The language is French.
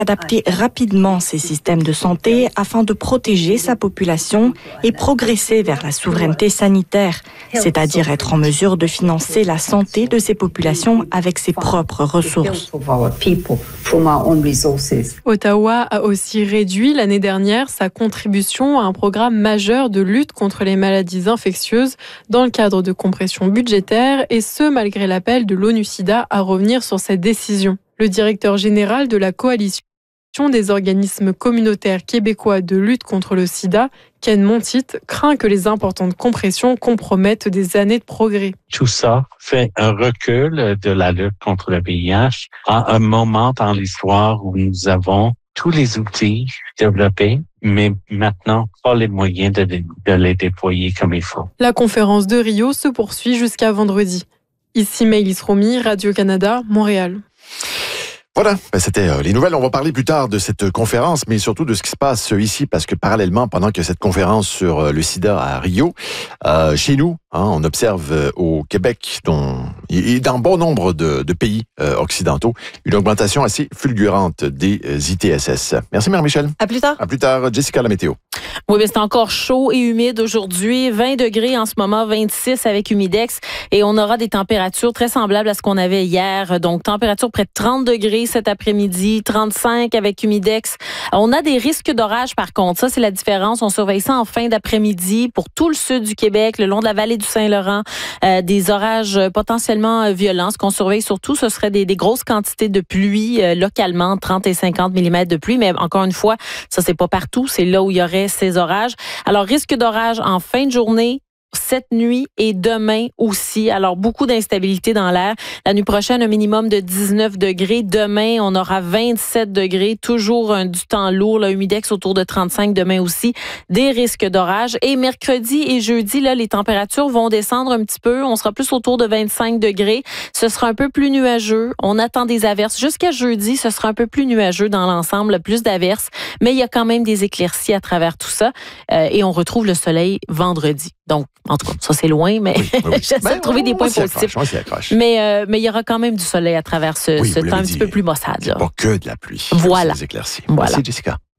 adapter rapidement ses systèmes de santé afin de protéger sa population et progresser vers la souveraineté sanitaire, c'est-à-dire être en mesure de financer la santé de ses populations avec ses propres ressources. Ottawa a aussi réduit l'année dernière sa contribution à un programme majeur de lutte contre les maladies infectieuses dans le cadre de compressions budgétaires, et ce malgré l'appel de l'ONU-SIDA à revenir sur cette décision. Le directeur général de la coalition des organismes communautaires québécois de lutte contre le sida, Ken Montit, craint que les importantes compressions compromettent des années de progrès. Tout ça fait un recul de la lutte contre le VIH à un moment dans l'histoire où nous avons tous les outils développés, mais maintenant pas les moyens de les déployer comme il faut. La conférence de Rio se poursuit jusqu'à vendredi. Ici Maëlys Romy, Radio-Canada, Montréal. Voilà, c'était les nouvelles. On va parler plus tard de cette conférence, mais surtout de ce qui se passe ici, parce que parallèlement, pendant que cette conférence sur le sida à Rio, chez nous, on observe au Québec et dans bon nombre de pays occidentaux, une augmentation assez fulgurante des ITSS. Merci Marie-Michel. À plus tard. À plus tard. Jessica, la météo. Oui, mais c'est encore chaud et humide aujourd'hui. 20 degrés en ce moment, 26 avec humidex. Et on aura des températures très semblables à ce qu'on avait hier. Donc, température près de 30 degrés cet après-midi, 35 avec humidex. On a des risques d'orage par contre. Ça, c'est la différence. On surveille ça en fin d'après-midi pour tout le sud du Québec, le long de la vallée du Saint-Laurent. Des orages potentiellement violents. Ce qu'on surveille surtout, ce serait des grosses quantités de pluie localement, 30 et 50 mm de pluie. Mais encore une fois, ça, c'est pas partout. C'est là où il y aurait ces orages. Alors, risque d'orage en fin de journée, cette nuit et demain aussi. Alors, beaucoup d'instabilité dans l'air. La nuit prochaine, un minimum de 19 degrés. Demain, on aura 27 degrés. Toujours du temps lourd. Le humidex autour de 35 demain aussi. Des risques d'orage. Et mercredi et jeudi, là, les températures vont descendre un petit peu. On sera plus autour de 25 degrés. Ce sera un peu plus nuageux. On attend des averses. Jusqu'à jeudi, ce sera un peu plus nuageux dans l'ensemble. Plus d'averses. Mais il y a quand même des éclaircies à travers tout ça. Et on retrouve le soleil vendredi. Donc, en tout cas, ça c'est loin, mais oui. J'essaie de trouver des points positifs. Mais il y aura quand même du soleil à travers ce temps un petit peu plus maussade. Pas que de la pluie. Voilà. Des éclaircies. Voilà. Merci Jessica.